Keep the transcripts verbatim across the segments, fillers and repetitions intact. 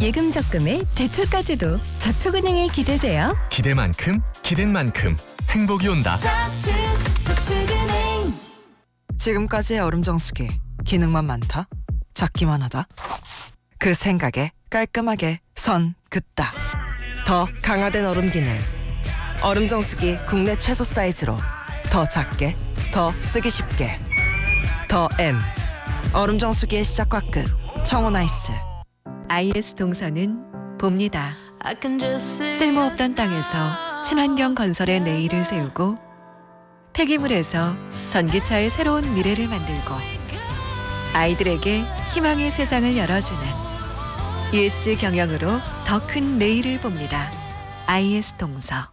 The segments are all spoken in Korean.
예금 적금에 대출까지도 저축은행에 기대세요. 기대만큼 기댄 만큼 행복이 온다. 저축, 저축은행. 지금까지의 얼음정수기 기능만 많다? 작기만 하다? 그 생각에 깔끔하게 선 긋다. 더 강화된 얼음 기능. 얼음정수기 국내 최소 사이즈로 더 작게, 더 쓰기 쉽게. 더 M. 얼음정수기의 시작과 끝. 청호나이스. 아이에스 동서는 봅니다. 쓸모없던 땅에서 친환경 건설의 내일을 세우고 폐기물에서 전기차의 새로운 미래를 만들고 아이들에게 희망의 세상을 열어주는 이에스지 경영으로 더 큰 내일을 봅니다. 아이에스 동서.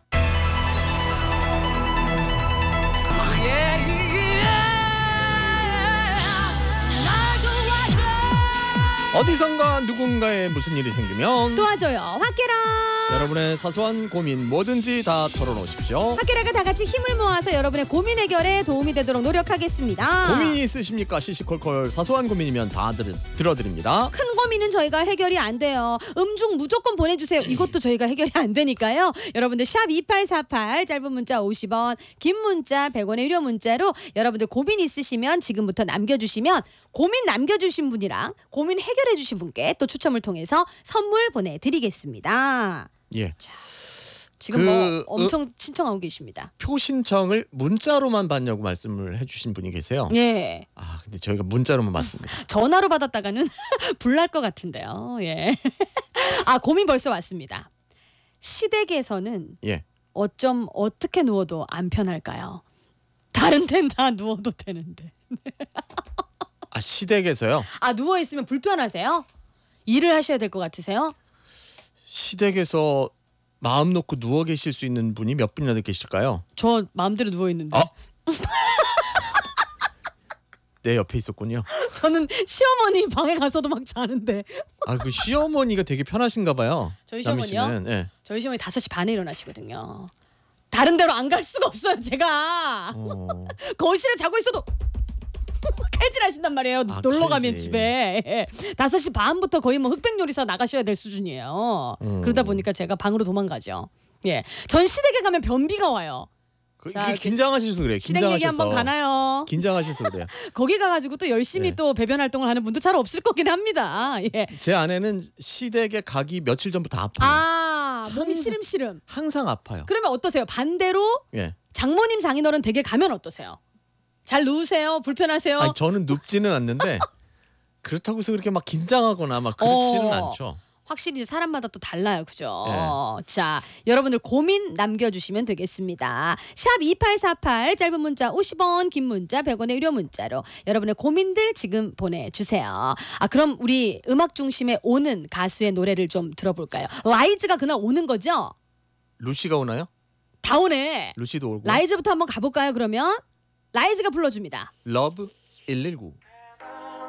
어디선가 누군가에 무슨 일이 생기면 도와줘요 확계라. 여러분의 사소한 고민 뭐든지 다 털어놓으십시오. 확계라가 다 같이 힘을 모아서 여러분의 고민 해결에 도움이 되도록 노력하겠습니다. 고민이 있으십니까? 시시콜콜 사소한 고민이면 다 들, 들어드립니다. 큰 고민은 저희가 해결이 안 돼요. 음중 무조건 보내주세요. 이것도 저희가 해결이 안 되니까요. 여러분들 샵 이팔사팔 짧은 문자 오십 원 긴 문자 백 원의 유료 문자로 여러분들 고민 있으시면 지금부터 남겨주시면 고민 남겨주신 분이랑 고민 해결해 주신 분께 또 추첨을 통해서 선물 보내드리겠습니다. 예. 지금 그, 뭐 엄청 신청하고 계십니다. 표 신청을 문자로만 받냐고 말씀을 해주신 분이 계세요. 예. 아 근데 저희가 문자로만 받습니다. 전화로 받았다가는 불날 것 같은데요. 예. 아 고민 벌써 왔습니다. 시댁에서는 예. 어쩜 어떻게 누워도 안 편할까요? 다른 데는 다 누워도 되는데. 아 시댁에서요? 아 누워 있으면 불편하세요? 일을 하셔야 될 것 같으세요? 시댁에서 마음 놓고 누워 계실 수 있는 분이 몇 분이나 계실까요? 저 마음대로 누워 있는데. 어? 내 옆에 있었군요. 저는 시어머니 방에 가서도 막 자는데. 아 그 시어머니가 되게 편하신가 봐요. 저희 남희 시어머니요? 씨는, 예. 저희 시어머니 다섯 시 반에 일어나시거든요. 다른 데로 안 갈 수가 없어요 제가. 어. 거실에 자고 있어도 칼질하신단 말이에요. 아, 놀러 가면 칼질. 집에 다섯 시 반부터 거의 뭐 흑백 요리사 나가셔야 될 수준이에요. 음. 그러다 보니까 제가 방으로 도망가죠. 예, 전 시댁에 가면 변비가 와요. 그, 자, 그게 긴장하셔서 그래. 시댁 얘기 긴장하셔서. 한번 가나요? 긴장하셔서 그래요. 거기 가가지고 또 열심히 네. 또 배변 활동을 하는 분도 잘 없을 거긴 합니다. 예. 제 아내는 시댁에 가기 며칠 전부터 아파요. 아 몸이 시름시름. 항상 아파요. 그러면 어떠세요? 반대로 예. 장모님 장인어른 댁에 가면 어떠세요? 잘 누우세요? 불편하세요? 아니 저는 눕지는 않는데 그렇다고 해서 그렇게 막 긴장하거나 막 그렇지는 어. 않죠. 확실히 사람마다 또 달라요. 그죠? 네. 자, 여러분들 고민 남겨주시면 되겠습니다. 샵 이팔사팔 짧은 문자 오십 원 긴 문자 백 원의 유료 문자로 여러분의 고민들 지금 보내주세요. 아 그럼 우리 음악 중심에 오는 가수의 노래를 좀 들어볼까요? 라이즈가 그날 오는 거죠? 루시가 오나요? 다 오네. 루시도 오고. 라이즈부터 한번 가볼까요 그러면? 라이즈가 불러줍니다. 러브 일일구.